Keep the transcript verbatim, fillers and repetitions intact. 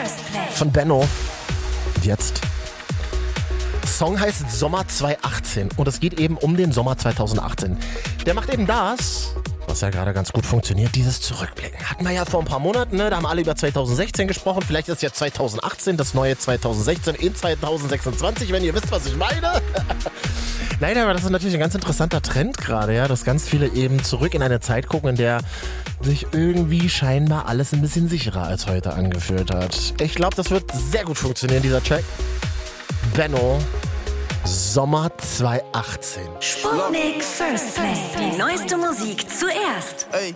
von Benno. Jetzt. Song heißt Sommer zweitausendachtzehn und es geht eben um den Sommer zweitausendachtzehn. Der macht eben das, was ja gerade ganz gut funktioniert, dieses Zurückblicken. Hatten wir ja vor ein paar Monaten, ne? Da haben alle über zweitausendsechzehn gesprochen. Vielleicht ist ja zweitausendachtzehn das neue zweitausendsechzehn in zweitausendsechsundzwanzig, wenn ihr wisst, was ich meine. Nein, aber das ist natürlich ein ganz interessanter Trend gerade, ja, dass ganz viele eben zurück in eine Zeit gucken, in der sich irgendwie scheinbar alles ein bisschen sicherer als heute angefühlt hat. Ich glaube, das wird sehr gut funktionieren, dieser Track. Benno, Sommer zweitausendachtzehn. Sputnik First Play. Die neueste Musik zuerst. Ey,